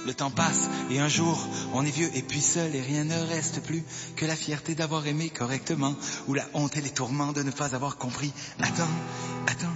le temps passe et un jour on est vieux et puis seul et rien ne reste plus que la fierté d'avoir aimé correctement ou la honte et les tourments de ne pas avoir compris. Attends,